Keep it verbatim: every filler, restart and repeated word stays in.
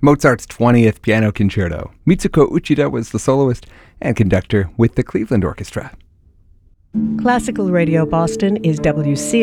Mozart's twentieth Piano Concerto. Mitsuko Uchida was the soloist and conductor with the Cleveland Orchestra. Classical Radio Boston is W C